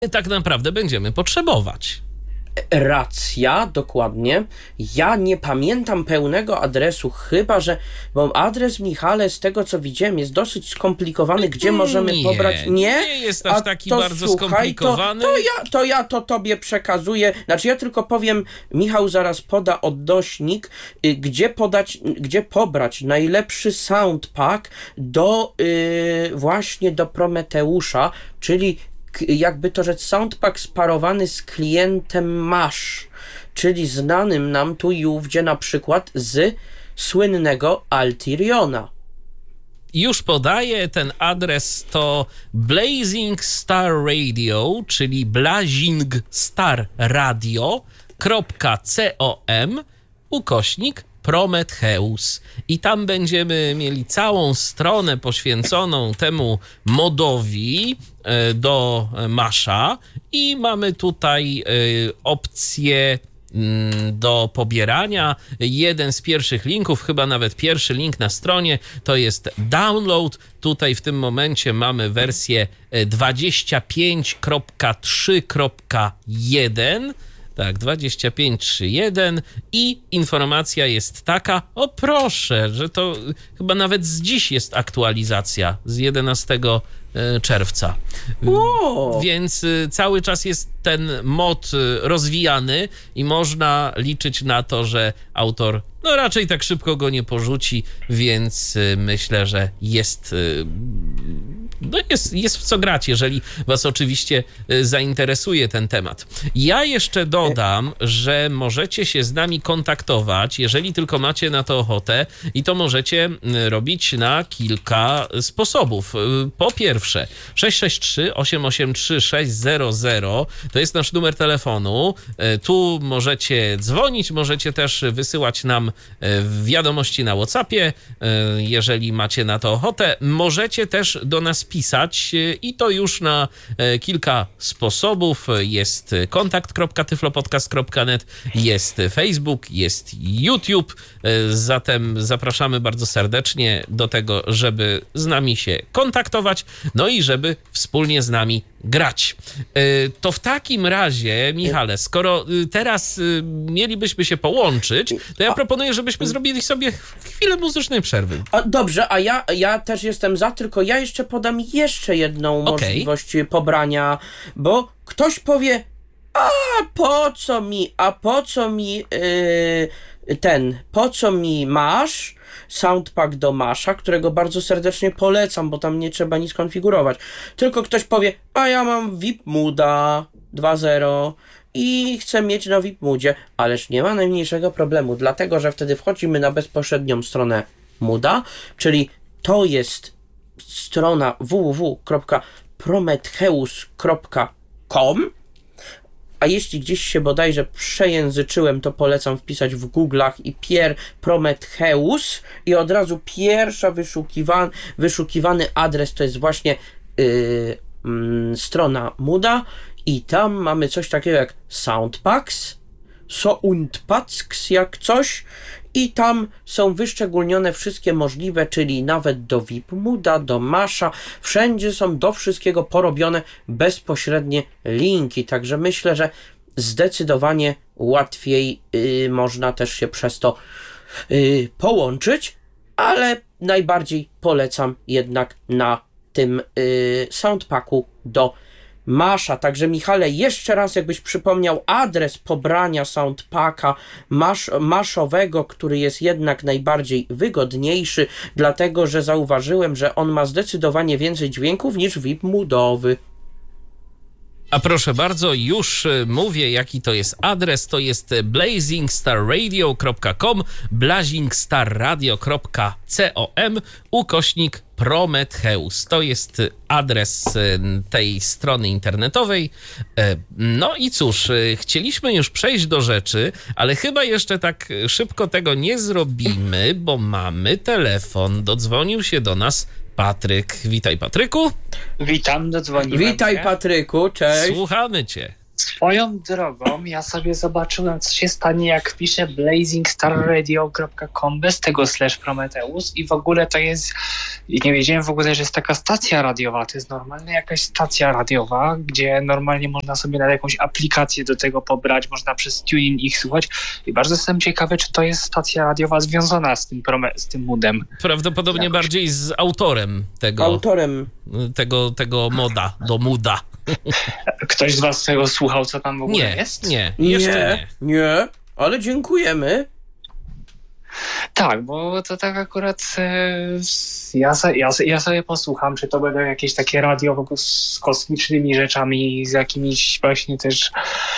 tak naprawdę będziemy potrzebować. Racja, dokładnie. Ja nie pamiętam pełnego adresu, chyba że, bo adres, Michale, z tego co widziałem, jest dosyć skomplikowany, gdzie możemy pobrać. Nie jest aż taki bardzo skomplikowany. To ja tobie przekazuję. Znaczy ja tylko powiem, Michał zaraz poda odnośnik, gdzie pobrać najlepszy soundpack do właśnie do Prometeusza, czyli jakby to rzec, soundpack sparowany z klientem Mash, czyli znanym nam tu i ówdzie na przykład z słynnego Altiriona. Już podaję, ten adres to Blazing Star Radio, czyli blazingstarradio.com Prometheus. I tam będziemy mieli całą stronę poświęconą temu modowi do Masha i mamy tutaj opcję do pobierania. Jeden z pierwszych linków, chyba nawet pierwszy link na stronie, to jest download. Tutaj w tym momencie mamy wersję 25.3.1. Tak, 25.3.1 i informacja jest taka, o proszę, że to chyba nawet z dziś jest aktualizacja, z 11 czerwca. Więc cały czas jest ten mod rozwijany i można liczyć na to, że autor raczej tak szybko go nie porzuci, więc myślę, że jest w co grać, jeżeli was oczywiście zainteresuje ten temat. Ja jeszcze dodam, że możecie się z nami kontaktować, jeżeli tylko macie na to ochotę, i to możecie robić na kilka sposobów. Po pierwsze, 663-883-600 to jest nasz numer telefonu. Tu możecie dzwonić, możecie też wysyłać nam wiadomości na WhatsAppie, jeżeli macie na to ochotę. Możecie też do nas pisać i to już na kilka sposobów. Jest kontakt.tyflopodcast.net, jest Facebook, jest YouTube. Zatem zapraszamy bardzo serdecznie do tego, żeby z nami się kontaktować, no i żeby wspólnie z nami grać. To w takim razie, Michale, skoro teraz mielibyśmy się połączyć, to ja proponuję, żebyśmy zrobili sobie chwilę muzycznej przerwy. Dobrze, a ja też jestem za, tylko ja jeszcze podam jeszcze jedną możliwość pobrania, bo ktoś powie, po co mi masz soundpack do Masha, którego bardzo serdecznie polecam, bo tam nie trzeba nic konfigurować. Tylko ktoś powie, ja mam VIP Mooda 2.0 i chcę mieć na VIP Moodzie, ależ nie ma najmniejszego problemu, dlatego że wtedy wchodzimy na bezpośrednią stronę Mooda, czyli to jest strona www.prometheus.com. A jeśli gdzieś się bodajże przejęzyczyłem, to polecam wpisać w Google'ach i Prometheus i od razu pierwsza wyszukiwany adres to jest właśnie strona Mooda i tam mamy coś takiego jak Soundpacks, Soundpacks jak coś i tam są wyszczególnione wszystkie możliwe, czyli nawet do VIP Mooda, do Masha, wszędzie są do wszystkiego porobione bezpośrednie linki, także myślę, że zdecydowanie łatwiej można też się przez to połączyć, ale najbardziej polecam jednak na tym soundpacku do Masha. Także Michale, jeszcze raz jakbyś przypomniał adres pobrania soundpacka maszowego, który jest jednak najbardziej wygodniejszy, dlatego że zauważyłem, że on ma zdecydowanie więcej dźwięków niż VIP Moodowy. A proszę bardzo, już mówię, jaki to jest adres. To jest blazingstarradio.com, blazingstarradio.com Prometheus. To jest adres tej strony internetowej. No i cóż, chcieliśmy już przejść do rzeczy, ale chyba jeszcze tak szybko tego nie zrobimy, bo mamy telefon. Dodzwonił się do nas Patryk. Witaj, Patryku. Witam, dodzwoniłem Witaj, się. Patryku, cześć. Słuchamy cię. Swoją drogą, ja sobie zobaczyłem, co się stanie, jak wpiszę blazingstarradio.com bez tego /Prometheus i w ogóle to jest, nie wiedziałem w ogóle, że jest taka stacja radiowa, to jest normalnie jakaś stacja radiowa, gdzie normalnie można sobie na jakąś aplikację do tego pobrać, można przez TuneIn ich słuchać i bardzo jestem ciekawy, czy to jest stacja radiowa związana z tym moodem. Prawdopodobnie bardziej z autorem tego moda, do mooda. Ktoś z was tego słuchał, co tam w ogóle jest? Nie, jeszcze nie, ale dziękujemy. Tak, bo to tak akurat ja sobie posłucham, czy to będą jakieś takie radio z kosmicznymi rzeczami, z jakimiś właśnie też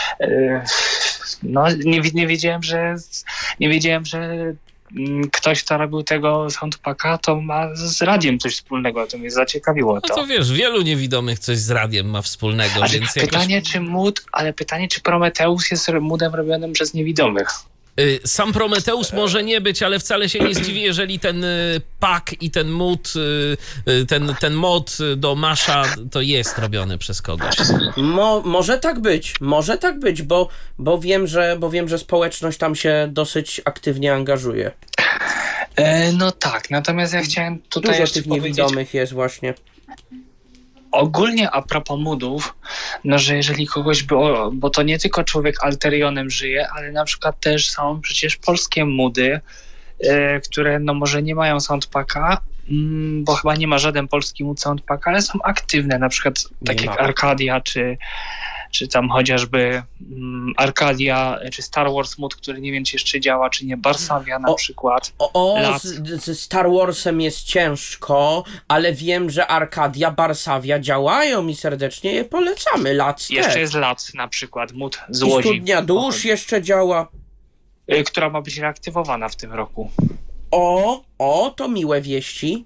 no nie wiedziałem, że ktoś, kto robił tego soundpacka, to ma z radiem coś wspólnego, to mnie zaciekawiło. No to wiesz, wielu niewidomych coś z radiem ma wspólnego, więc pytanie, czy Prometheus jest moodem robionym przez niewidomych? Sam Prometheus może nie być, ale wcale się nie zdziwi, jeżeli ten pack i ten mood, ten mod do Masza to jest robiony przez kogoś. Może tak być, bo wiem, że społeczność tam się dosyć aktywnie angażuje. No tak, natomiast ja chciałem tutaj dużo jeszcze tych niewidomych jest właśnie. Ogólnie a propos moodów, no że jeżeli kogoś było, bo to nie tylko człowiek Alterionem żyje, ale na przykład też są przecież polskie moody, które no może nie mają soundpacka, bo chyba nie ma żaden polski mood soundpack, ale są aktywne, na przykład tak jak Arcadia, czy tam chociażby Arcadia, czy Star Wars Mood, który nie wiem, czy jeszcze działa, czy nie, Barsavia na przykład. Z Star Warsem jest ciężko, ale wiem, że Arcadia, Barsavia działają i serdecznie je polecamy. Jeszcze jest Lac na przykład, Mood z Łodzi. I Studnia Dusz jeszcze działa. Która ma być reaktywowana w tym roku. To miłe wieści.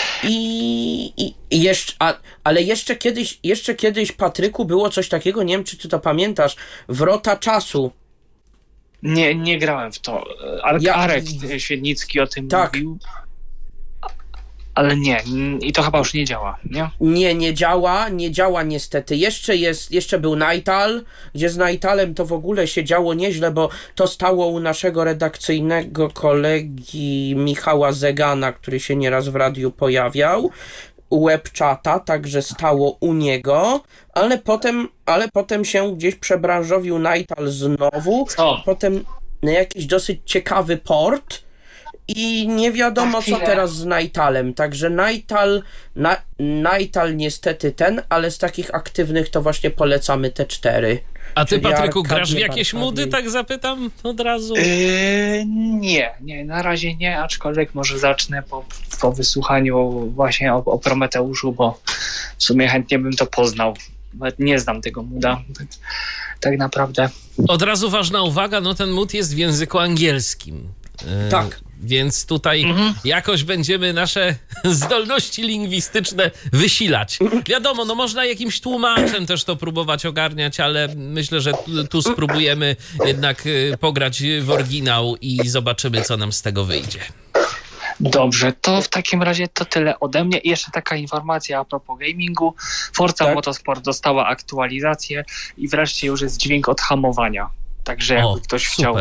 Ale jeszcze kiedyś, Patryku, było coś takiego, nie wiem, czy ty to pamiętasz, Wrota Czasu. Nie grałem w to. Arek Świdnicki o tym mówił. Ale nie, i to chyba już nie działa, nie? Nie działa niestety. Jeszcze był Nightal, gdzie z Nightalem to w ogóle się działo nieźle, bo to stało u naszego redakcyjnego kolegi Michała Zegana, który się nieraz w radiu pojawiał, Webchata, także stało u niego, ale potem się gdzieś przebranżowił Nightal znowu, potem na jakiś dosyć ciekawy port, i nie wiadomo, co teraz z Nightalem. Także Nightal niestety ale z takich aktywnych to właśnie polecamy te 4. A ty, Patryku, grasz w jakieś moody, tak zapytam od razu? Nie, na razie nie, aczkolwiek może zacznę po wysłuchaniu właśnie o Prometeuszu, bo w sumie chętnie bym to poznał. Nie znam tego mooda, tak naprawdę. Od razu ważna uwaga, no ten mood jest w języku angielskim. Tak. Więc tutaj jakoś będziemy nasze zdolności lingwistyczne wysilać. Wiadomo, no można jakimś tłumaczem też to próbować ogarniać, ale myślę, że tu spróbujemy jednak pograć w oryginał i zobaczymy, co nam z tego wyjdzie. Dobrze, to w takim razie to tyle ode mnie. I jeszcze taka informacja a propos gamingu. Forza Motorsport dostała aktualizację i wreszcie już jest dźwięk odhamowania. Także jakby ktoś chciał...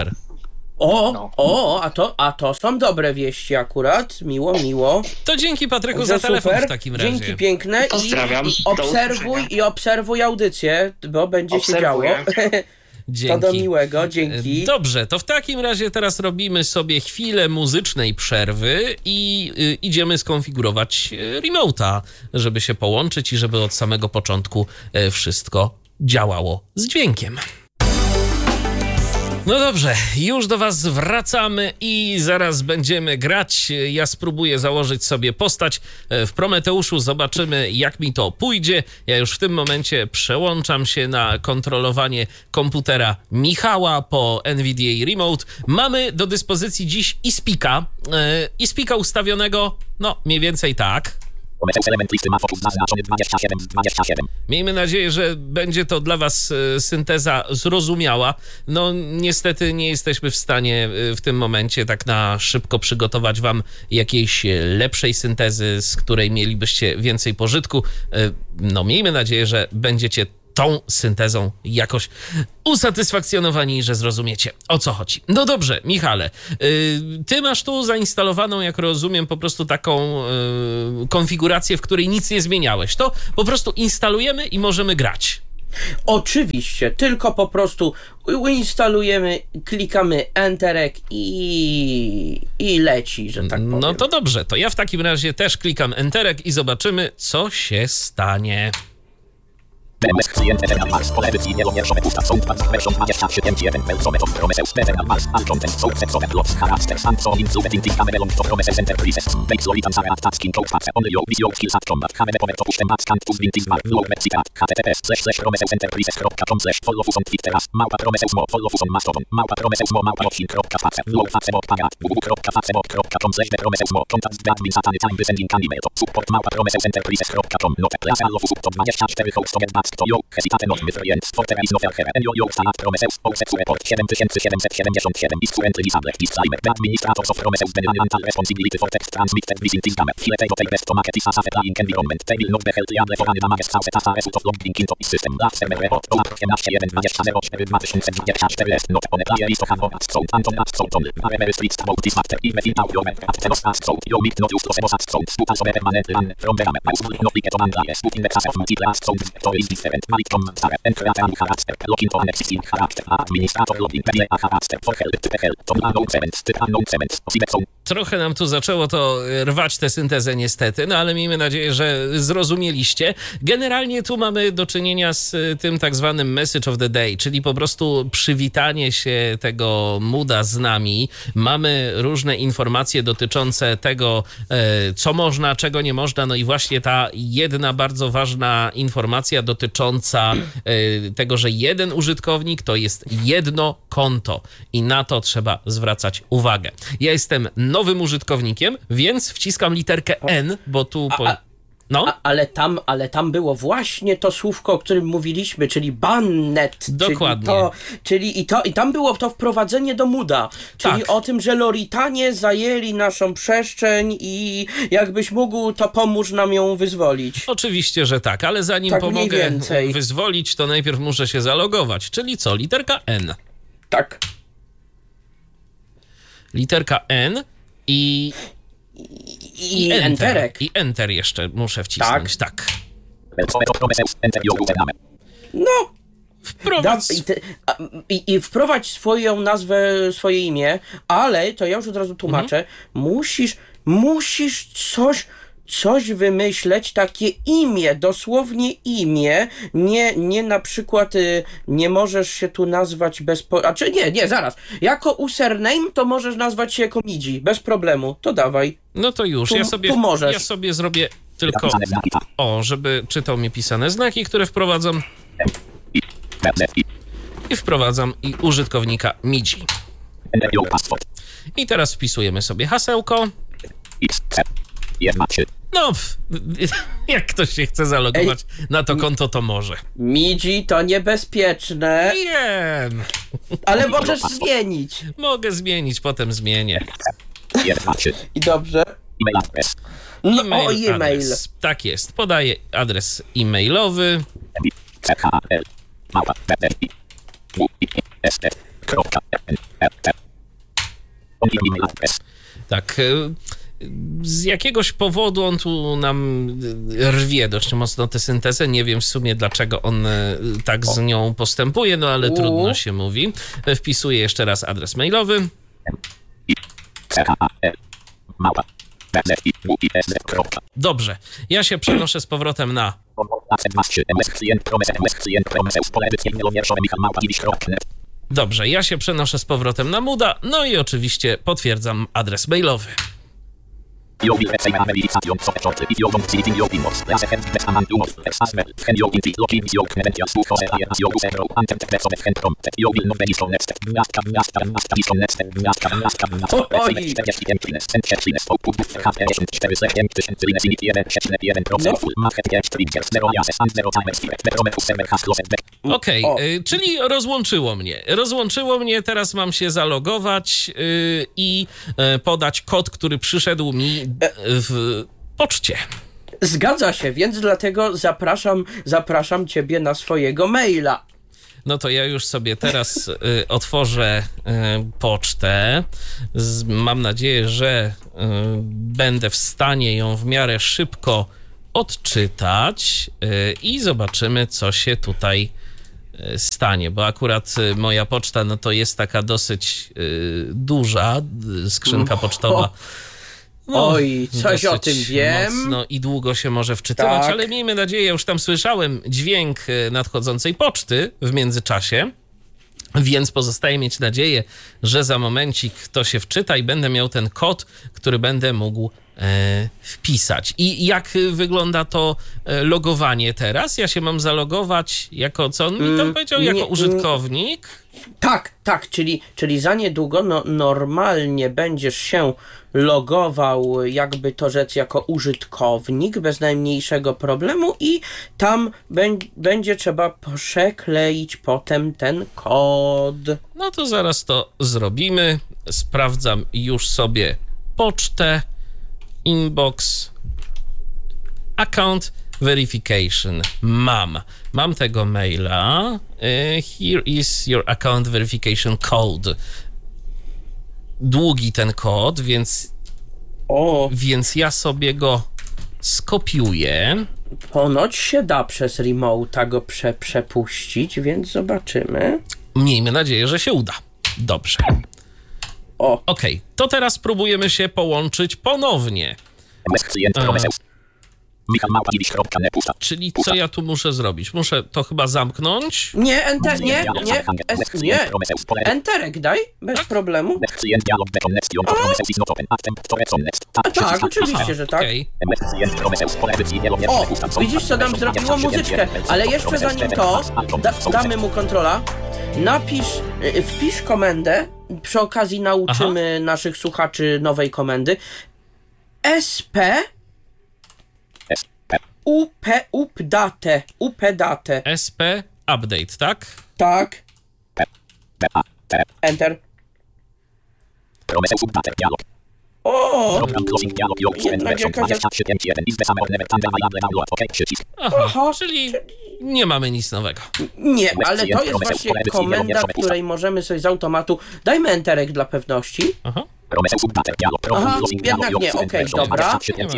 A to są dobre wieści akurat. Miło. To dzięki, Patryku, za telefon super. W takim razie. Dzięki piękne. Pozdrawiam. I obserwuj audycję, bo będzie się działo. Dzięki. To do miłego, dzięki. Dobrze, to w takim razie teraz robimy sobie chwilę muzycznej przerwy i idziemy skonfigurować remote'a, żeby się połączyć i żeby od samego początku wszystko działało z dźwiękiem. No dobrze, już do was wracamy i zaraz będziemy grać. Ja spróbuję założyć sobie postać w Prometeuszu, zobaczymy, jak mi to pójdzie. Ja już w tym momencie przełączam się na kontrolowanie komputera Michała po NVDA Remote. Mamy do dyspozycji dziś iSpeaka ustawionego, no mniej więcej tak. Element listy ma fokus zaznaczony 27 z 27. Miejmy nadzieję, że będzie to dla was synteza zrozumiała. No niestety nie jesteśmy w stanie w tym momencie tak na szybko przygotować wam jakiejś lepszej syntezy, z której mielibyście więcej pożytku. No miejmy nadzieję, że będziecie tą syntezą jakoś usatysfakcjonowani, że zrozumiecie, o co chodzi. No dobrze, Michale, ty masz tu zainstalowaną, jak rozumiem, po prostu taką konfigurację, w której nic nie zmieniałeś. To po prostu instalujemy i możemy grać. Oczywiście, tylko po prostu instalujemy, klikamy Enterek i leci, że tak powiem. No to dobrze, to ja w takim razie też klikam Enterek i zobaczymy, co się stanie. BMS klient Eternal Mars, pole edycji wielomierszowe pusta, Soundpad, version 23.1, Belzome of Prometheus, Eternal Mars, Uncontent, Soundset, Plots, Character, Samson, Influent, Inting, Camelon, to Prometheus Enterprises, Bates, Lolitan, Sareat, Taskin, Cloudface, Only Yo, Visio, Skills at Combat, Hamene, Power, Topusztem, Batskan, Tuz, Vintis, Mar, Lower, Citat, https://prometheusenterprises.com/ follow on Twitteras, małpa Prometheus Mo, follow on Mastodon, małpa Prometheus Mo, małpa Odchin.face, lowface.pagat, www.facebook.com/the Prometheus Mo, kontakt z admin satany, time by sending an email, to support małpa Prometheusenterprises.com, note, klasa allofusuk, to 24 host, to yo, hesitate not myfrient, fortera is no fair, en yo, salat Prometheus, OSEC report 7777, is currently disabled, disclaimer, the administrators of Prometheus Benelantal responsibility for text transmitted within this game, filete to take best to market is as a flying environment, they will not be held liable for any damage caused as a result of logging into this system, last server report, to approach 11.20.04.2024 jest not on a player is to have on at sound, Anton at sound only, wherever streets about this matter, even without your work at telos at sound, you meet not use to sebos at sound, sputas of a permanent run from the game, mouse will not be get on and lies, put in the class of multiple at sound, to is different, malik from Sara, and create an character, login to an existing character, administrator login, media a character, for help, to help, to unknown cement, Trochę nam tu zaczęło to rwać tę syntezę niestety, no ale miejmy nadzieję, że zrozumieliście. Generalnie tu mamy do czynienia z tym tak zwanym message of the day, czyli po prostu przywitanie się tego mooda z nami. Mamy różne informacje dotyczące tego, co można, czego nie można, no i właśnie ta jedna bardzo ważna informacja dotycząca tego, że jeden użytkownik to jest jedno konto i na to trzeba zwracać uwagę. Ja jestem nowym użytkownikiem, więc wciskam literkę N, bo tu... No? Ale tam było właśnie to słówko, o którym mówiliśmy, czyli bannet. Dokładnie. I tam było to wprowadzenie do mooda, czyli tak. O tym, że Loritanie zajęli naszą przestrzeń i jakbyś mógł, to pomóż nam ją wyzwolić. Oczywiście, że tak, ale zanim tak pomogę wyzwolić, to najpierw muszę się zalogować, czyli co? Literka N. Tak. Literka N i Enterek. I Enter jeszcze muszę wcisnąć, tak. No. Wprowadź. I wprowadź swoją nazwę, swoje imię, ale, to ja już od razu tłumaczę, musisz coś wymyśleć, takie imię, dosłownie imię, nie na przykład nie możesz się tu nazwać zaraz, jako username to możesz nazwać się jako Midzi, bez problemu, to dawaj. No to już, ja sobie zrobię tylko, żeby czytał mi pisane znaki, które wprowadzam i wprowadzam i użytkownika Midzi. I teraz wpisujemy sobie hasełko. No, jak ktoś się chce zalogować na to konto, to może. Midzi to niebezpieczne. Wiem. Ale możesz zmienić. Mogę zmienić, potem zmienię. I dobrze. E-mail. Tak jest, podaję adres e-mailowy. Tak, z jakiegoś powodu on tu nam rwie dość mocno tę syntezę. Nie wiem w sumie, dlaczego on tak z nią postępuje, no ale trudno się mówi. Wpisuję jeszcze raz adres mailowy. Dobrze, ja się przenoszę z powrotem na... Dobrze, ja się przenoszę z powrotem na Mooda, no i oczywiście potwierdzam adres mailowy. Okej, czyli rozłączyło mnie, teraz mam się zalogować i podać kod, który przyszedł mi w poczcie. Zgadza się, więc dlatego zapraszam ciebie na swojego maila. No to ja już sobie teraz otworzę pocztę. Mam nadzieję, że będę w stanie ją w miarę szybko odczytać i zobaczymy, co się tutaj stanie, bo akurat moja poczta, no to jest taka dosyć duża skrzynka pocztowa. No, oj, coś o tym wiem. Mocno i długo się może wczytywać, Tak. ale miejmy nadzieję, już tam słyszałem dźwięk nadchodzącej poczty w międzyczasie, więc pozostaje mieć nadzieję, że za momencik to się wczyta i będę miał ten kod, który będę mógł wpisać. I jak wygląda to logowanie teraz? Ja się mam zalogować jako, co on mi tam powiedział, jako użytkownik? Tak, czyli za niedługo normalnie będziesz się logował, jakby to rzec, jako użytkownik bez najmniejszego problemu i tam będzie trzeba przekleić potem ten kod. No to zaraz to zrobimy. Sprawdzam już sobie pocztę, inbox, account verification. Mam tego maila. Here is your account verification code. Długi ten kod, więc ja sobie go skopiuję. Ponoć się da przez remote'a go przepuścić, więc zobaczymy. Miejmy nadzieję, że się uda. Dobrze. Okej, to teraz próbujemy się połączyć ponownie. Czyli co ja tu muszę zrobić? Muszę to chyba zamknąć. Nie, enterek daj, bez problemu. Tak, oczywiście, że tak. Okej. Widzisz, co nam zrobiło muzyczkę, ale jeszcze zanim to, damy mu kontrola. Wpisz komendę, przy okazji nauczymy naszych słuchaczy nowej komendy. SP update. SP update, tak? Tak. Enter. Jednak jakaś... Aha, czyli nie mamy nic nowego. Nie, ale to jest właśnie komenda, której możemy sobie z automatu... Dajmy enterek dla pewności. Aha, jednak nie, okej, dobra.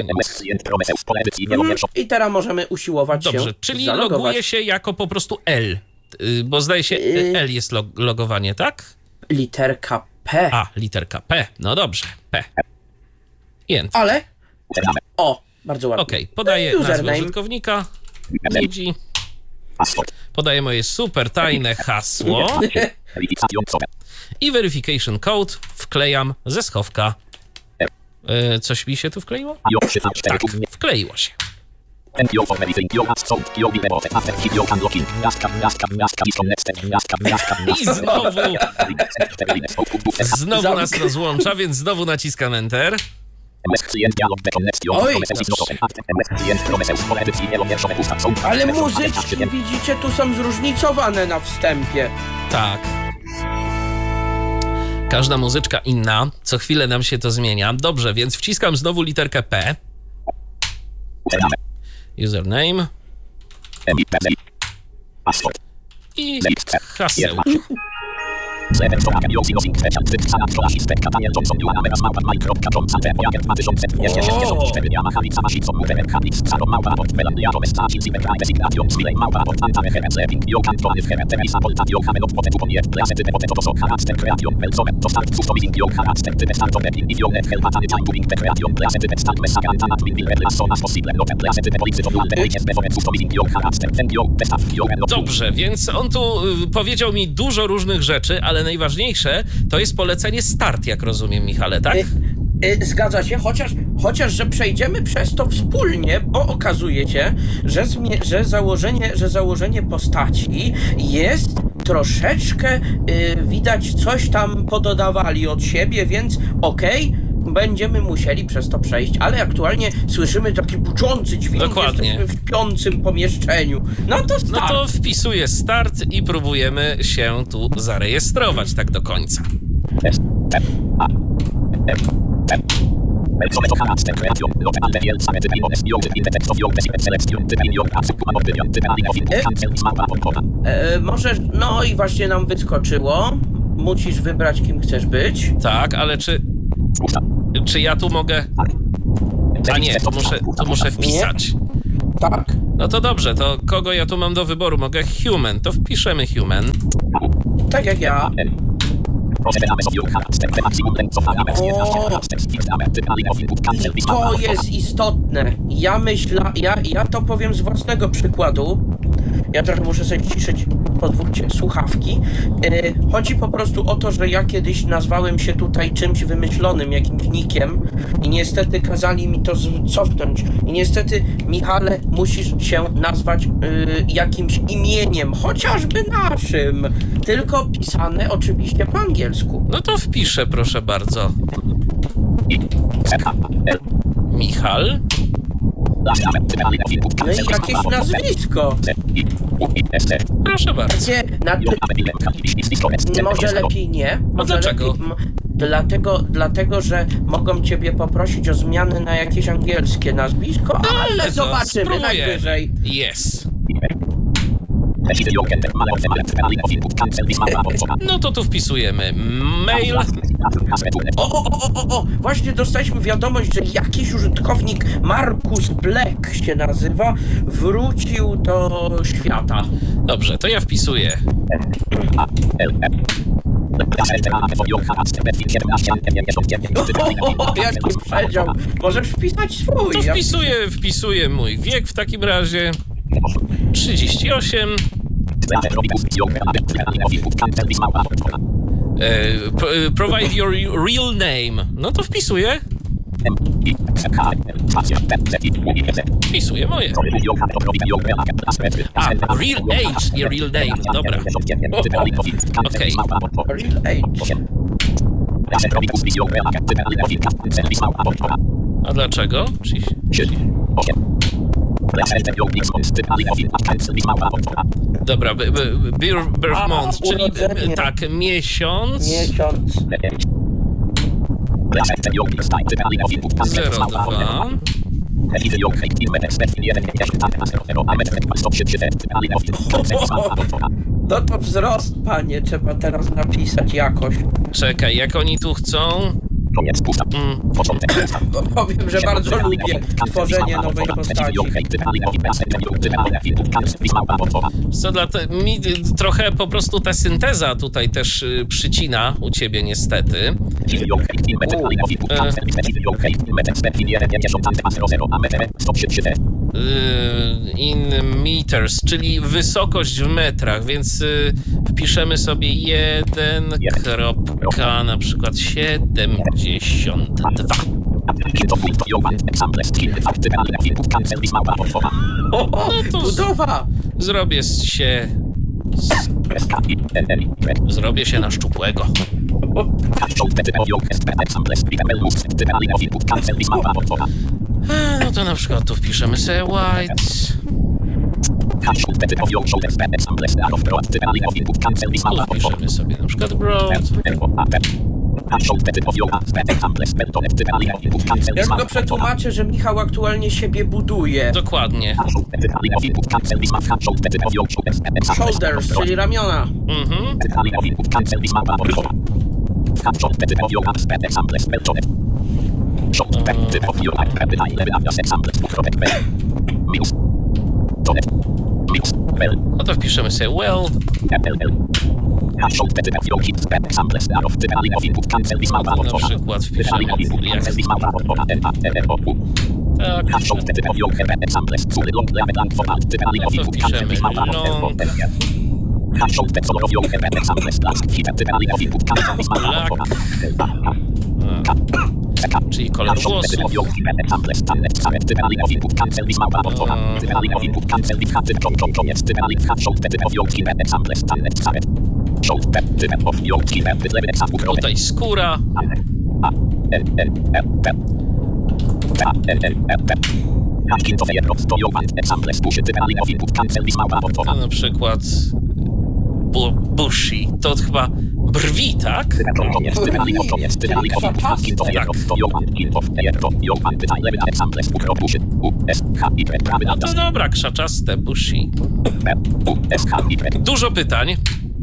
I teraz możemy usiłować się dobrze, czyli zalogować. loguje się jako po prostu L, bo zdaje się L jest logowanie, tak? Literka P. A, literka P, no dobrze, P. I enter. Ale... bardzo ładnie. Okej, podaję nazwę Username. użytkownika, ludzi, podaję moje super tajne hasło i verification code wklejam ze schowka. Coś mi się tu wkleiło? Tak, wkleiło się. I znowu nas rozłącza, więc znowu naciskam Enter. Ale muzyczki, widzicie, tu są zróżnicowane na wstępie. Tak. Każda muzyczka inna, co chwilę nam się to zmienia. Dobrze, więc wciskam znowu literkę P. Username. I haseł. Dobrze, więc on tu powiedział mi dużo różnych rzeczy, ale najważniejsze to jest polecenie start, jak rozumiem, Michale, tak? Zgadza się, chociaż że przejdziemy przez to wspólnie, bo okazuje się, że założenie postaci jest troszeczkę, widać, coś tam pododawali od siebie, więc będziemy musieli przez to przejść, ale aktualnie słyszymy taki buczący dźwięk. Dokładnie. Jesteśmy w śpiącym pomieszczeniu. No to start. No to wpisuję start i próbujemy się tu zarejestrować tak do końca. Możesz, no i właśnie nam wyskoczyło. Musisz wybrać, kim chcesz być. Tak, ale czy ja tu mogę... A nie, to muszę wpisać. Tak. No to dobrze, to kogo ja tu mam do wyboru? Mogę human, to wpiszemy human. Tak jak ja. To jest istotne. Ja to powiem z własnego przykładu. Ja trochę muszę sobie ciszyć, pozwólcie, słuchawki. Chodzi po prostu o to, że ja kiedyś nazwałem się tutaj czymś wymyślonym, jakimś nikiem i niestety kazali mi to cofnąć. I niestety, Michale, musisz się nazwać jakimś imieniem, chociażby naszym, tylko pisane oczywiście po angielsku. No to wpiszę, proszę bardzo. Michal? No i jakieś nazwisko. Proszę bardzo. Może lepiej nie. A dlaczego? Dlatego, że mogą ciebie poprosić o zmianę na jakieś angielskie nazwisko, ale zobaczymy najwyżej. Yes. No to tu wpisujemy mail. Właśnie dostaliśmy wiadomość, że jakiś użytkownik, Markus Black się nazywa, wrócił do świata. Dobrze, to ja wpisuję. Jaki przedział. Możesz wpisać swój. To wpisuję mój wiek w takim razie. 38. Provide your real name. No to wpisuję. Wpisuję moje. Real age, nie real name. Dobra. Okej. Real age. A dlaczego? Dobra, birth month, czyli tak, miesiąc. 02. No to wzrost, panie, trzeba teraz napisać jakoś. Czekaj, jak oni tu chcą? Powiem, że bardzo lubię tworzenie nowej postaci. Co mi trochę po prostu ta synteza tutaj też przycina u ciebie niestety. In meters, czyli wysokość w metrach, więc wpiszemy sobie 1, na przykład 72. Budowa! Zrobię się na szczupłego. No to na przykład tu wpiszemy sobie white. Wpiszemy sobie na przykład broad. Ja tylko przetłumaczę, że Michał aktualnie siebie buduje. Dokładnie. Shoulders, czyli ramiona. Mhm. No to wpiszemy sobie well. Na przykład wpiszemy jak... Tak. No to wpiszemy long. Czyli kolor włosów. Tutaj skóra. Na przykład bushy. To chyba Brwi, tak? No to dobra, krzaczaste bushi. Dużo pytań.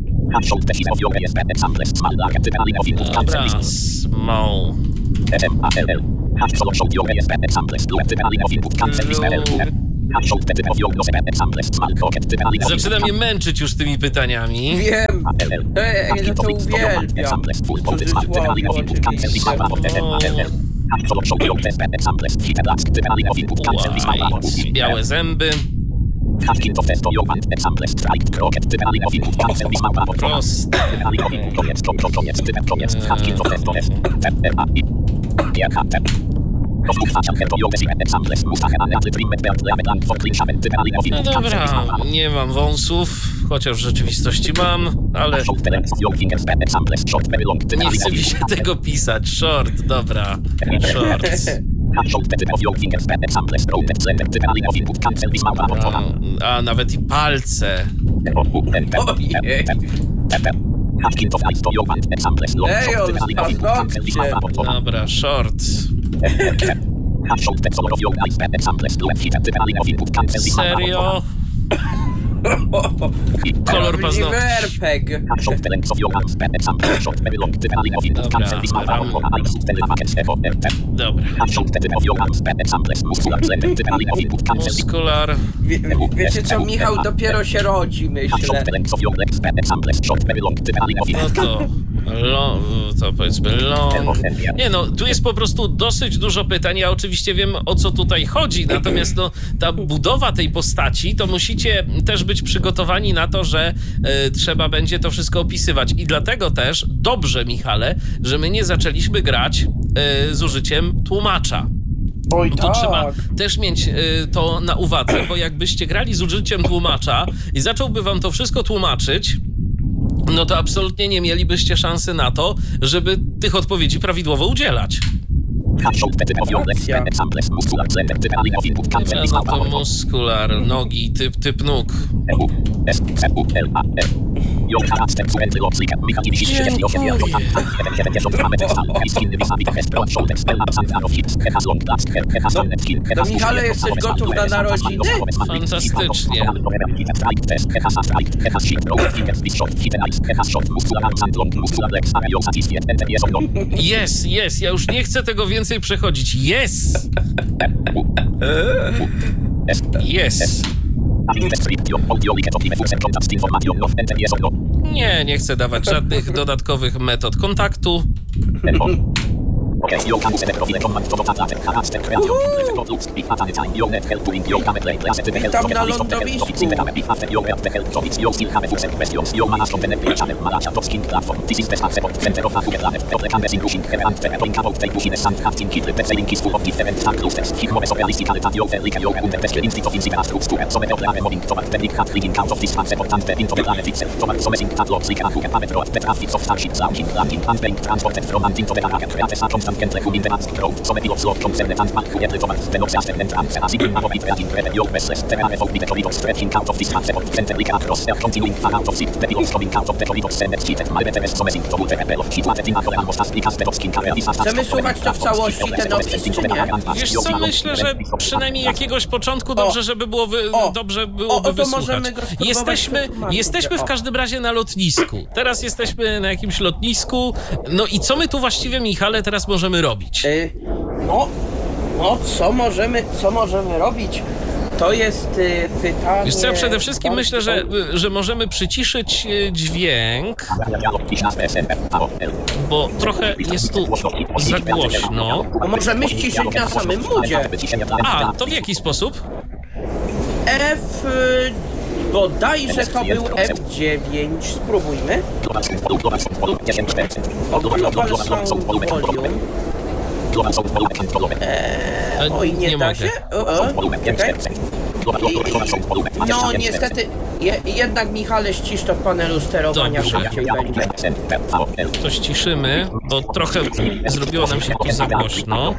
Dobra, small. Zaczyna mnie męczyć już tymi pytaniami. Wiem. Ja to uwielbiam. Cudzysłowie oczywiście. White. Białe zęby. Proste. No dobra, nie mam wąsów, chociaż w rzeczywistości mam, ale nie chce mi się tego pisać. Short, dobra, short. A nawet i palce. Ojej. Ej, on z paznokcie. Dobra, short. Serio? Kolor paznokci. Werpeg. Dobra. Muskular. Wiecie co, Michał dopiero się rodzi, myślę. No to powiedzmy long. Nie no, tu jest po prostu dosyć dużo pytań. Ja oczywiście wiem, o co tutaj chodzi, natomiast no, ta budowa tej postaci, to musicie też być przygotowani na to, że trzeba będzie to wszystko opisywać. I dlatego też dobrze, Michale, że my nie zaczęliśmy grać z użyciem tłumacza. Oj, To tak. trzeba też mieć to na uwadze, bo jakbyście grali z użyciem tłumacza i zacząłby wam to wszystko tłumaczyć, no to absolutnie nie mielibyście szansy na to, żeby tych odpowiedzi prawidłowo udzielać. No to muskular, nogi, typ nóg. No Michale, jesteś gotów na narodziny? Fantastycznie. Jest, ja już nie chcę tego więcej przechodzić. Jest! Nie chcę dawać żadnych dodatkowych metod kontaktu. Witam na lądowisku. Chcemy słuchać to w całości, ten opis, czy nie? Wiesz co, myślę, że przynajmniej jakiegoś początku dobrze, żeby byłoby to wysłuchać. możemy go spróbować Jesteśmy w każdym razie na lotnisku. Teraz jesteśmy na jakimś lotnisku. No i co my tu właściwie, Michale, teraz możemy robić? Co możemy robić? To jest pytanie... Wiesz co, ja przede wszystkim myślę, że możemy przyciszyć dźwięk, bo trochę jest tu za głośno. A możemy ściszyć na samym moodzie. A, to w jaki sposób? Bodajże to był F9. Spróbujmy. Global Sound Volume. Oj, nie da się? Czekaj. No niestety, jednak Michale ścisz to w panelu sterowania, Dobrze. szybciej będzie. To ściszymy, bo trochę zrobiło nam się tu za głośno.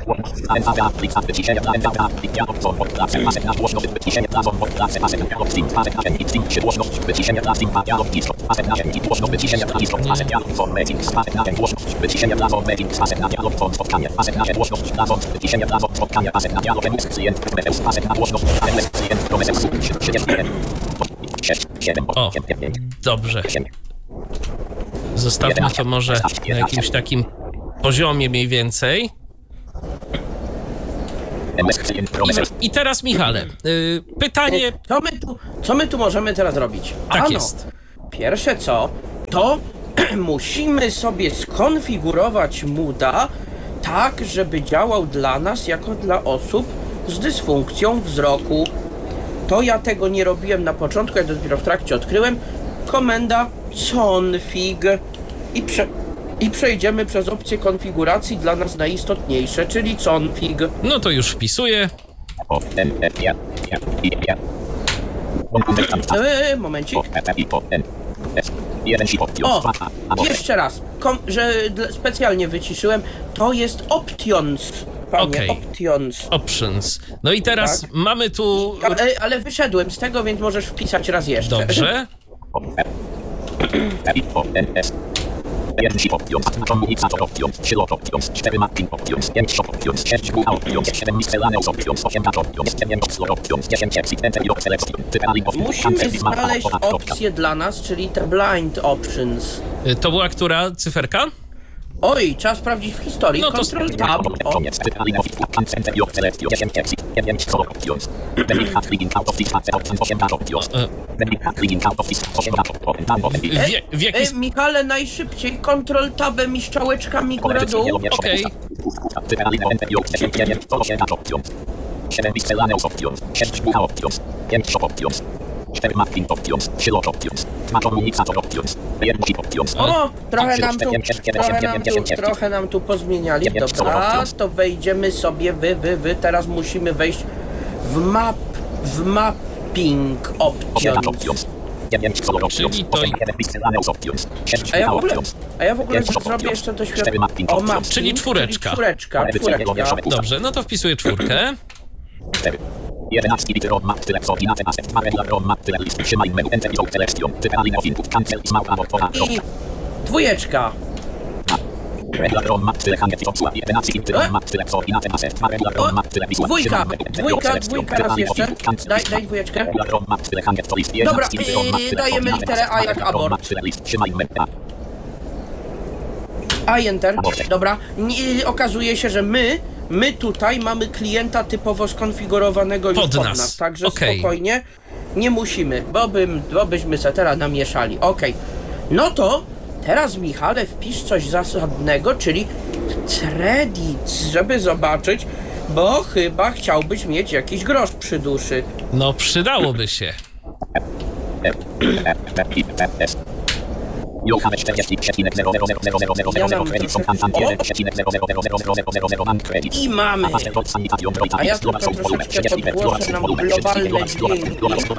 O, dobrze. Zostawmy to może na jakimś takim poziomie mniej więcej. I teraz Michale, pytanie... Co my tu możemy teraz robić? Tak jest. Pierwsze co, to musimy sobie skonfigurować MUDA tak, żeby działał dla nas jako dla osób z dysfunkcją wzroku. To ja tego nie robiłem na początku, ja dopiero w trakcie odkryłem. Komenda config i przejdziemy przez opcję konfiguracji dla nas najistotniejsze, czyli config. No to już wpisuję. Momencik. O, jeszcze raz, specjalnie wyciszyłem, to jest options, panie, Okej. Options. No i teraz Tak. mamy tu... Ale wyszedłem z tego, więc możesz wpisać raz jeszcze. Dobrze. Musimy znaleźć opcję dla nas, czyli te blind options. To była która cyferka? Oj, trzeba sprawdzić w historii. No to Control Tab. O. W jaki Michale, najszybciej Control Tabem i strzałeczkami góra-dół. Okej. O, trochę nam tu pozmieniali. Dobra, to wejdziemy sobie teraz musimy wejść w mapping options. Czyli to... A ja w ogóle zrobię jeszcze doświadczenie. Czyli czwóreczka. Czwóreczka. Dobrze, no to wpisuję czwórkę. 11 bit ROM map tyle coordinaty asset Marella ROM map tyle list trzymaj menu enter i selection typalina of input cancel i small amor pora I dwójeczka. Marella ROM map tyle hanget obsła 11 bit ROM map tyle coordinaty asset Marella ROM map tyle visual Dwójka raz jeszcze. Daj dwójeczkę. ROM map tyle hanget to list Dobra, dajemy literę A jak abort. trzymaj menu A enter. Dobra. Okazuje się, że my tutaj mamy klienta typowo skonfigurowanego już pod nas. Także spokojnie nie musimy, bo byśmy se teraz namieszali. Okej. No to teraz Michale wpisz coś zasadnego, czyli credits, żeby zobaczyć, bo chyba chciałbyś mieć jakiś grosz przy duszy. No przydałoby się. I mamy. A ja tylko troszeczkę podgłoszę nam globalne dźwięki.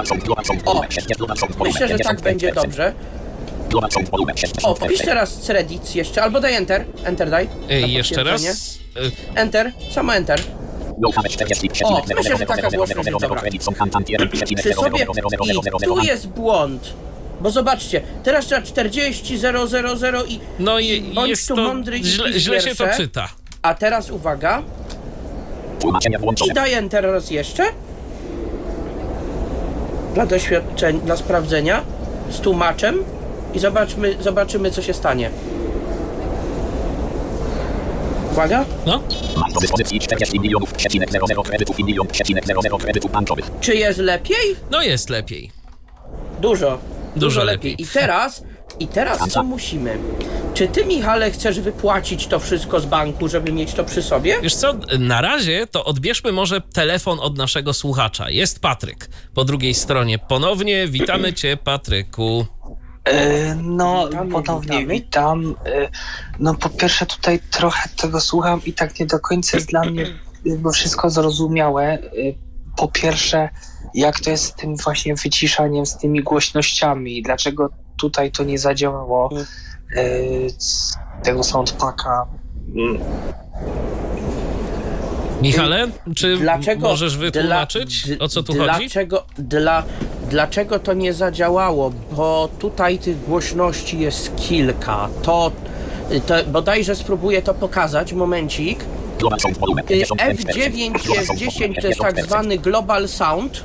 O, myślę, że tak będzie dobrze. O, wpisz teraz credits jeszcze, albo daj enter. Enter daj. Jeszcze raz. Enter, samo enter. O, myślę, że taka głośność jest dobra. Przy sobie i tu jest błąd. Bo zobaczcie, teraz trzeba 40, 000 i... No i jest to... Źle się to czyta. A teraz uwaga. I daj enter raz jeszcze. Dla doświadczenia, dla sprawdzenia. Z tłumaczem. I zobaczymy co się stanie. Uwaga. No. Do dyspozycji 40 milionów, 0,00 kredytów i 1,00 kredytów bankowych. Czy jest lepiej? No jest lepiej. Dużo lepiej. I teraz co musimy? Czy ty, Michale, chcesz wypłacić to wszystko z banku, żeby mieć to przy sobie? Wiesz co, na razie to odbierzmy może telefon od naszego słuchacza. Jest Patryk po drugiej stronie. Ponownie witamy cię, Patryku. No, ponownie witam. No, po pierwsze tutaj trochę tego słucham i tak nie do końca jest dla mnie bo wszystko zrozumiałe. Po pierwsze, jak to jest z tym właśnie wyciszaniem, z tymi głośnościami, dlaczego tutaj to nie zadziałało z tego soundpacka. Michale, czy Dlaczego, możesz wytłumaczyć, o co tu chodzi? Dlaczego to nie zadziałało? Bo tutaj tych głośności jest kilka. To bodajże spróbuję to pokazać, momencik. F9 jest 10, to jest tak zwany Global Sound.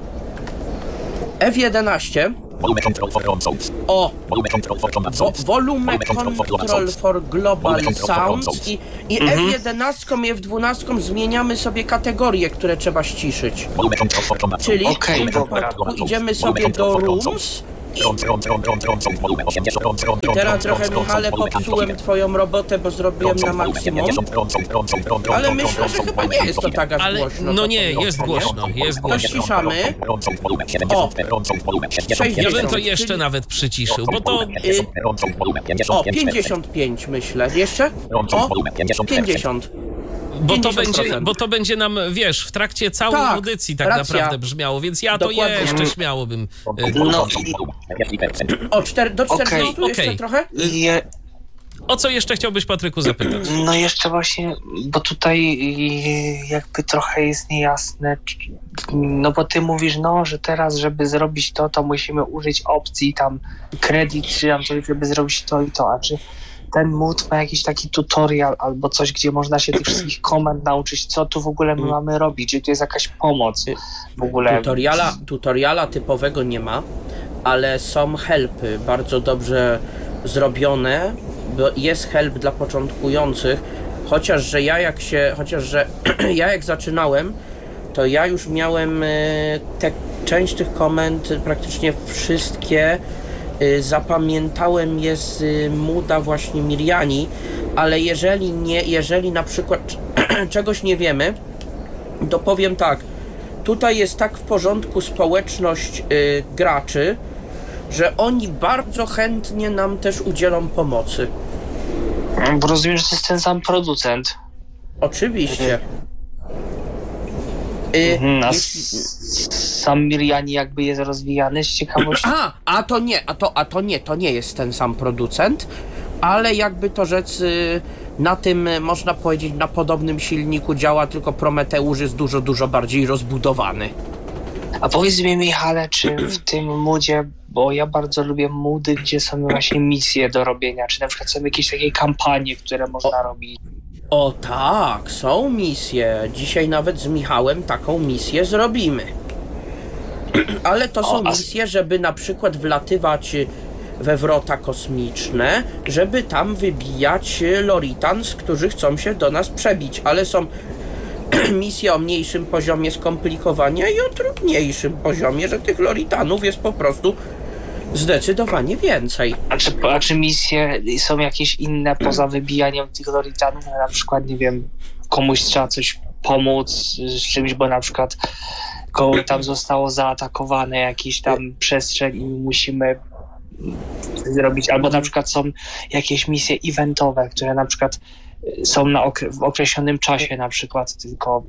F11. O! Volume Control for Global Sound i F11 i F12 zmieniamy sobie kategorie, które trzeba ściszyć. Czyli w tym wypadku idziemy sobie do Rooms i teraz trochę, Michale, popsułem twoją robotę, bo zrobiłem na maksimum, ale myślę, że chyba nie jest to tak aż głośno. No nie, jest głośno, jest To głośno. ściszamy. O! 60, Ja bym to jeszcze czyli- nawet przyciszył, bo to... O, 55 myślę. Jeszcze? O, 50. Bo to będzie nam, wiesz, w trakcie całej Tak, audycji tak racja. naprawdę brzmiało, więc ja to Dokładnie. jeszcze śmiało bym... No O, do 40 Okej. jeszcze Okej. trochę? O co jeszcze chciałbyś, Patryku, zapytać? No jeszcze właśnie, bo tutaj jakby trochę jest niejasne, no bo ty mówisz, no, że teraz, żeby zrobić to musimy użyć opcji tam kredyt, czy tam coś, żeby zrobić to i to, a czy ten mód ma jakiś taki tutorial albo coś, gdzie można się tych wszystkich komend nauczyć, co tu w ogóle my mamy robić, czy tu jest jakaś pomoc w ogóle? Tutoriala typowego nie ma, ale są helpy bardzo dobrze zrobione, bo jest help dla początkujących, chociaż że ja jak zaczynałem, to ja już miałem część tych komend, praktycznie wszystkie zapamiętałem je z Mooda właśnie Miriani, ale jeżeli na przykład czegoś nie wiemy, to powiem tak, tutaj jest tak w porządku społeczność graczy, że oni bardzo chętnie nam też udzielą pomocy. Bo rozumiem, że to jest ten sam producent. Oczywiście. A sam Miriani jakby jest rozwijany z ciekawości. To nie jest ten sam producent, ale jakby to rzec, na tym, można powiedzieć, na podobnym silniku działa, tylko Prometeusz jest dużo, dużo bardziej rozbudowany. A powiedz mi, Michale, czy w tym moodzie, bo ja bardzo lubię moody, gdzie są właśnie misje do robienia, czy na przykład są jakieś takie kampanie, które można robić? O tak, są misje. Dzisiaj nawet z Michałem taką misję zrobimy. Ale to są misje, żeby na przykład wlatywać we wrota kosmiczne, żeby tam wybijać Loritans, którzy chcą się do nas przebić, ale są misje o mniejszym poziomie skomplikowania i o trudniejszym poziomie, że tych Loritanów jest po prostu zdecydowanie więcej. A czy misje są jakieś inne poza wybijaniem tych Loritanów? Na przykład, nie wiem, komuś trzeba coś pomóc z czymś, bo na przykład komuś tam zostało zaatakowane jakiś tam przestrzeń i musimy zrobić, albo na przykład są jakieś misje eventowe, które na przykład są w określonym czasie na przykład tylko.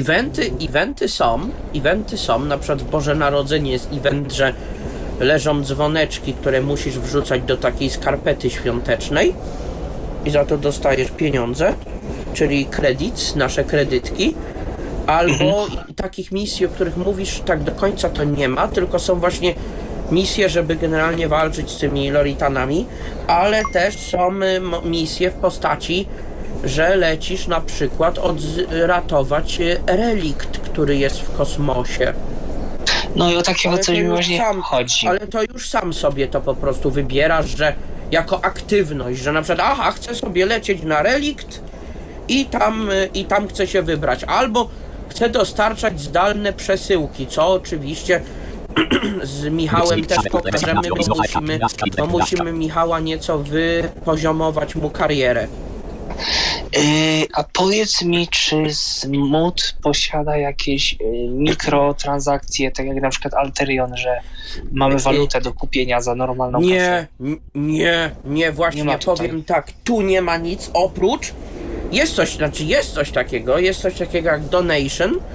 Eventy są, na przykład w Boże Narodzenie jest event, że leżą dzwoneczki, które musisz wrzucać do takiej skarpety świątecznej i za to dostajesz pieniądze, czyli credits, nasze kredytki, albo takich misji, o których mówisz, tak do końca to nie ma, tylko są właśnie misje, żeby generalnie walczyć z tymi Loritanami, ale też są misje w postaci, że lecisz na przykład ratować relikt, który jest w kosmosie. No i o takiego coś mi właśnie chodzi. Ale to już sam sobie to po prostu wybierasz, że jako aktywność, że na przykład chcę sobie lecieć na relikt i tam chcę się wybrać, albo chcę dostarczać zdalne przesyłki, co oczywiście z Michałem też pokażemy, bo musimy Michała nieco wypoziomować mu karierę. A powiedz mi, czy Mood posiada jakieś mikrotransakcje, tak jak na przykład Alterion, że mamy walutę do kupienia za normalną kasę? Nie, właśnie Nie ma tutaj. powiem tak, tu nie ma nic oprócz, jest coś takiego jak donation,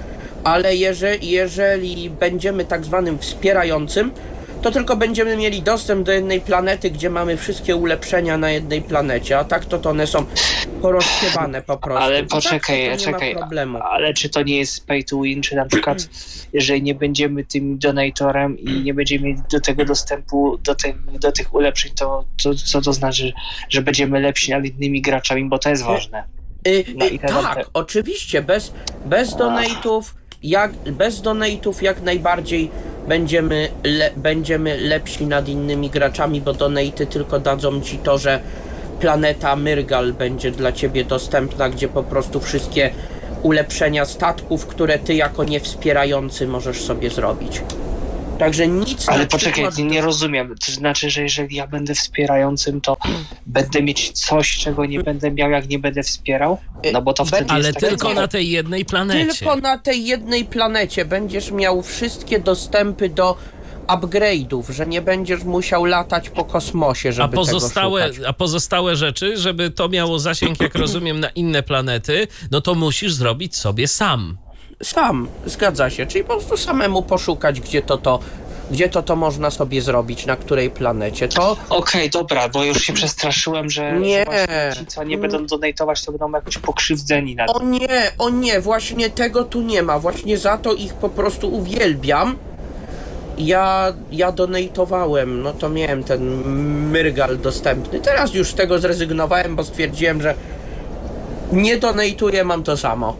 ale jeżeli będziemy tak zwanym wspierającym, to tylko będziemy mieli dostęp do jednej planety, gdzie mamy wszystkie ulepszenia na jednej planecie, a tak to one są porozsiewane po prostu. Ale Tak, poczekaj, to nie ma problemu. ale czy to nie jest pay to win, czy na przykład jeżeli nie będziemy tym donatorem i nie będziemy mieli do tego dostępu, do tych ulepszeń, to co to znaczy, że będziemy lepsi nad innymi graczami, bo to jest ważne. Tak, oczywiście, bez donate'ów jak najbardziej będziemy lepsi nad innymi graczami, bo donate'y tylko dadzą ci to, że planeta Myrgal będzie dla ciebie dostępna, gdzie po prostu wszystkie ulepszenia statków, które ty jako niewspierający możesz sobie zrobić. Także nic. Ale poczekaj, nie rozumiem. To znaczy, że jeżeli ja będę wspierającym, to będę mieć coś, czego nie będę miał, jak nie będę wspierał? No bo to wtedy Ale jest tylko na tej jednej planecie. Tylko na tej jednej planecie będziesz miał wszystkie dostępy do upgrade'ów, że nie będziesz musiał latać po kosmosie, żeby tego szukać. A pozostałe rzeczy, żeby to miało zasięg, jak rozumiem, na inne planety, no to musisz zrobić sobie sam. Sam, zgadza się, czyli po prostu samemu poszukać, gdzie to można sobie zrobić, na której planecie. To Okej, dobra, bo już się przestraszyłem, że właśnie ci, co nie będą donatować, to będą jakoś pokrzywdzeni na to. O nie, właśnie tego tu nie ma, właśnie za to ich po prostu uwielbiam. Ja donatowałem, no to miałem ten Myrgal dostępny. Teraz już z tego zrezygnowałem, bo stwierdziłem, że nie donatuję, mam to samo.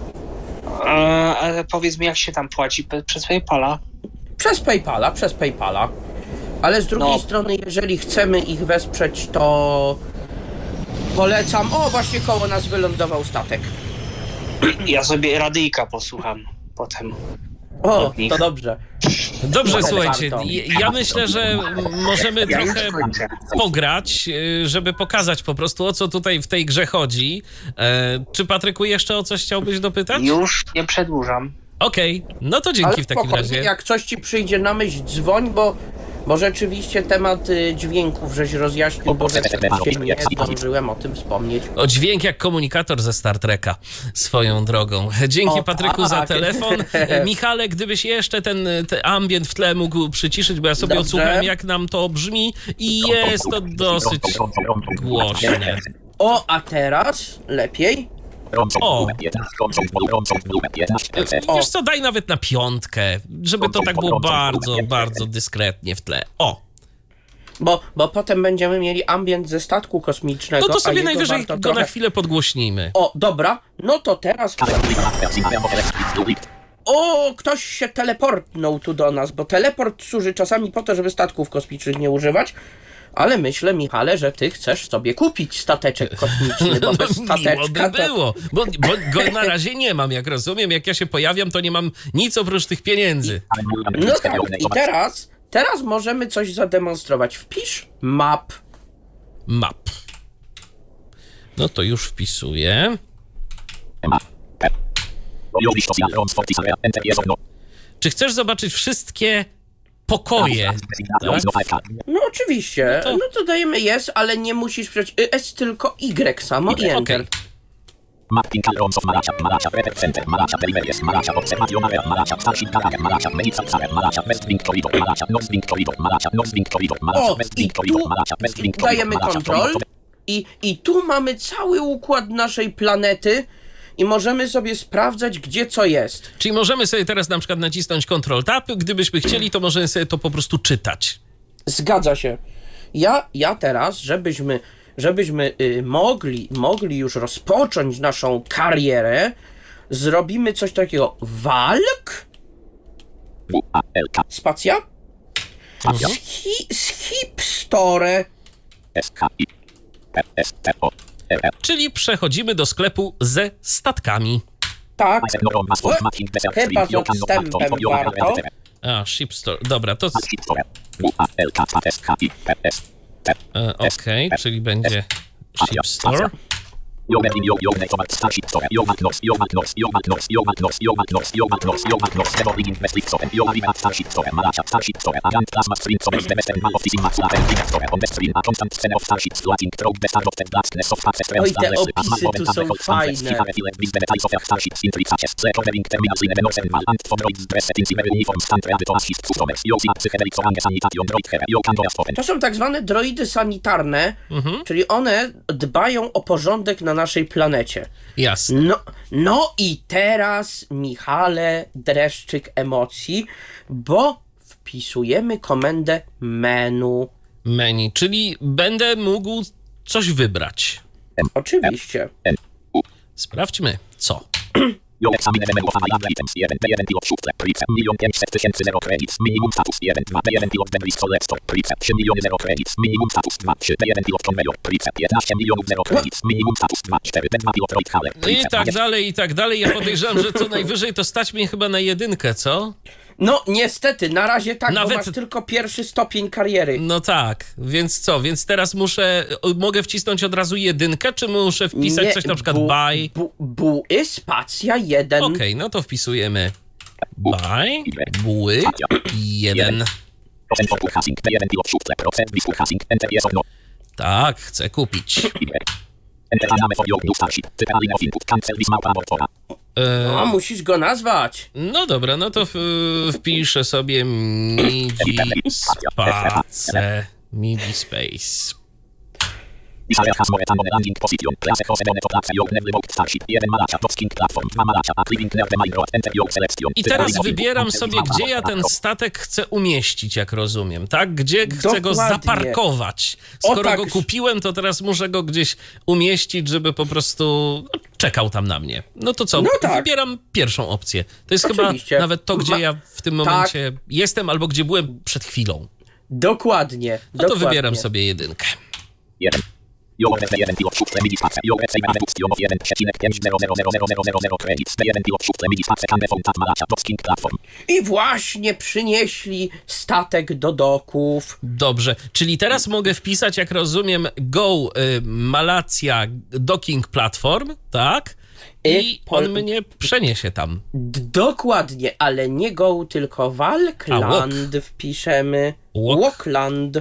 Ale powiedz mi, jak się tam płaci? Przez PayPala? Przez PayPala. Ale z drugiej strony, jeżeli chcemy ich wesprzeć, to polecam. O, właśnie koło nas wylądował statek. Ja sobie radyjka posłucham potem. O, to dobrze. Dobrze, Trochę słuchajcie, warto. ja myślę, że możemy trochę pograć, żeby pokazać po prostu, o co tutaj w tej grze chodzi. Czy Patryku jeszcze o coś chciałbyś dopytać? Już nie przedłużam. Okej, no to dzięki Ale w takim spokojnie, razie. jak coś ci przyjdzie na myśl, dzwoń, bo rzeczywiście temat dźwięków żeś rozjaśnił, bo rzeczywiście nie zdążyłem o tym wspomnieć. O, dźwięk jak komunikator ze Star Treka, swoją drogą. Dzięki, O, Patryku, za tak. telefon. Michale, gdybyś jeszcze ten ambient w tle mógł przyciszyć, bo ja sobie Dobrze. odsłuchałem, jak nam to brzmi i jest to dosyć głośne. O, a teraz lepiej? O. O. Wiesz co, daj nawet na 5, żeby to tak było bardzo, bardzo dyskretnie w tle. O, Bo potem będziemy mieli ambient ze statku kosmicznego. no to a sobie jego najwyżej warto go trochę... na chwilę podgłośnimy. O, dobra, no to teraz... O, ktoś się teleportnął tu do nas, bo teleport służy czasami po to, żeby statków kosmicznych nie używać, ale myślę, Michale, że ty chcesz sobie kupić stateczek kosmiczny, bo bez Miło stateczka by było, bo go na razie nie mam, jak rozumiem. Jak ja się pojawiam, to nie mam nic oprócz tych pieniędzy. No tak, i teraz możemy coś zademonstrować. Wpisz map. Map. No to już wpisuję. Czy chcesz zobaczyć wszystkie pokoje? Tak? No oczywiście, No to- no to dajemy yes, ale nie musisz przecież S, tylko Y samo i enter. Okej. Mapping rooms of Malacia, Malacia Prefect Center, Malacia Deliveries, Malacia Observation Area, Malacia Starship Galaga, Malacia Medical Center, Malacia West Wing Corridor, Malacia North Wing Corridor, Malacia North Wing Corridor, Malacia O, West i Wing Corridor, tu Malacia West Wing Corridor, dajemy Malacia kontrol Corridor. i tu mamy cały układ naszej planety i możemy sobie sprawdzać, gdzie co jest. Czyli możemy sobie teraz na przykład nacisnąć Ctrl Tab. Gdybyśmy chcieli, to możemy sobie to po prostu czytać. Zgadza się. Ja teraz, żebyśmy mogli już rozpocząć naszą karierę, zrobimy coś takiego. Walk, W-A-L-K, spacja, Hipstore. S-K-I, P-S-T-O-R-R. Czyli przechodzimy do sklepu ze statkami. Tak, Chyba z odstępem warto. A, Ship Store. Dobra, to... W-A-L-K-S-K-I, P-S-T. Okej, czyli będzie Ship Store. Oj, te opisy tu są fajne. To są tak zwane droidy sanitarne, czyli one dbają o porządek na naszej planecie. Jasne. No i teraz, Michale, dreszczyk emocji, bo wpisujemy komendę Menu, czyli będę mógł coś wybrać. Oczywiście. Sprawdźmy, co. I tak dalej. Ja podejrzewam, że co najwyżej to stać mnie chyba na 1, co? No niestety, na razie tak, Nawet... bo masz tylko pierwszy stopień kariery. No tak, więc co? Więc teraz mogę wcisnąć od razu 1, czy muszę wpisać coś na przykład buły, spacja 1. Okej, no to wpisujemy buły 1. Tak, chcę kupić. No, musisz go nazwać. No dobra, no to wpiszę sobie MIDI Space. I teraz wybieram sobie, gdzie ja ten statek chcę umieścić, jak rozumiem, tak? Gdzie chcę go zaparkować. Skoro go kupiłem, to teraz muszę go gdzieś umieścić, żeby po prostu czekał tam na mnie. No to co? Wybieram pierwszą opcję. To jest chyba nawet to, gdzie ja w tym momencie jestem, albo gdzie byłem przed chwilą. Dokładnie. No to wybieram sobie 1. I właśnie przynieśli statek do doków. Dobrze, czyli teraz mogę wpisać, jak rozumiem, Go Malacja Docking Platform, tak? I on mnie przeniesie tam. Dokładnie, ale nie Go, tylko Walkland wpiszemy. Walkland.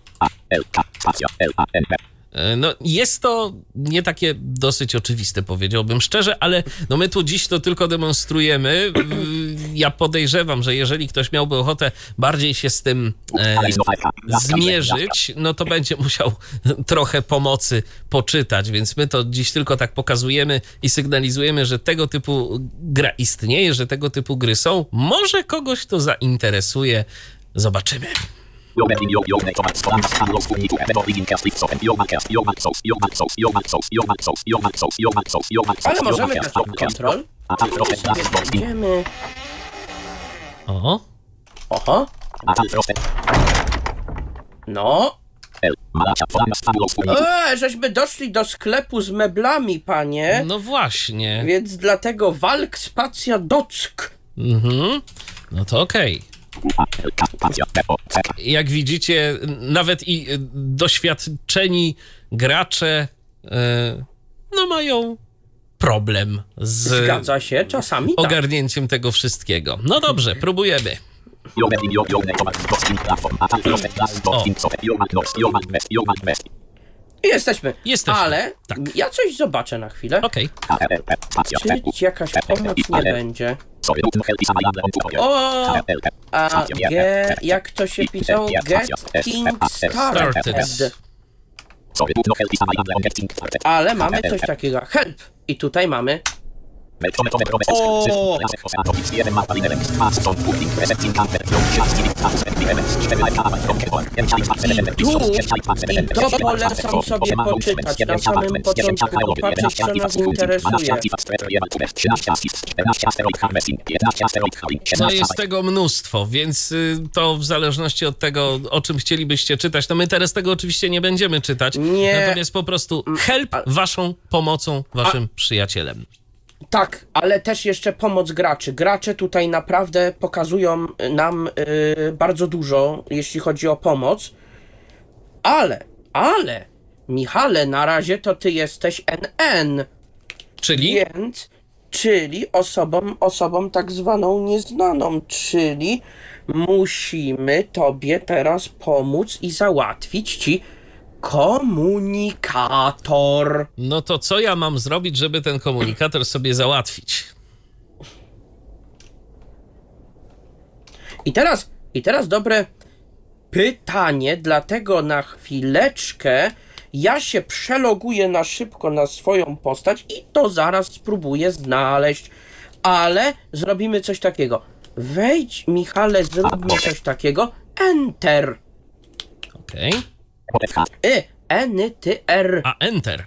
No jest to nie takie dosyć oczywiste, powiedziałbym szczerze, ale no my tu dziś to tylko demonstrujemy. Ja podejrzewam, że jeżeli ktoś miałby ochotę bardziej się z tym zmierzyć, no to będzie musiał trochę pomocy poczytać, więc my to dziś tylko tak pokazujemy i sygnalizujemy, że tego typu gra istnieje, że tego typu gry są. Może kogoś to zainteresuje. Zobaczymy. Ale możemy dać kontrol. Idziemy. Oho. No. Żeśmy doszli do sklepu z meblami, panie. No właśnie. Więc dlatego Walk Spacja Dock. No to okej. Jak widzicie, nawet i doświadczeni gracze no mają problem z Zgadza się, czasami ogarnięciem tego wszystkiego. No dobrze, próbujemy. Jesteśmy. Ale ja coś zobaczę na chwilę. Okej. Czy jakaś pomoc nie będzie? Jak to się pisało? Getting started. Ale mamy coś takiego. Help. I tutaj mamy... I to polecam sobie poczytać na samym początku, popatrzeć, co nas interesuje. No jest tego mnóstwo, więc to w zależności od tego, o czym chcielibyście czytać, to my teraz tego oczywiście nie będziemy czytać. Natomiast po prostu help waszą pomocą, waszym przyjacielem. Tak, ale też jeszcze pomoc graczy. Gracze tutaj naprawdę pokazują nam bardzo dużo, jeśli chodzi o pomoc. Ale Michale, na razie to ty jesteś NN, Czyli? czyli osobą tak zwaną nieznaną, czyli musimy tobie teraz pomóc i załatwić ci komunikator. No to co ja mam zrobić, żeby ten komunikator sobie załatwić? I teraz dobre pytanie, dlatego na chwileczkę ja się przeloguję na szybko na swoją postać i to zaraz spróbuję znaleźć. Ale zrobimy coś takiego. Wejdź, Michale, zróbmy coś takiego. Enter. Okej. Enter. A enter.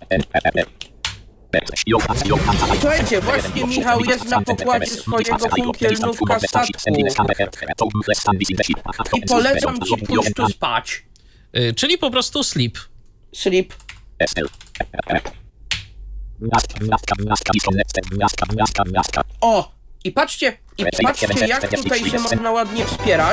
Słuchajcie, właśnie Michał jest na pokładzie swojego funkielnówka statku. I polecam ci pójść tu spać. Czyli po prostu sleep. Sleep. O! I patrzcie, jak tutaj się można ładnie wspierać.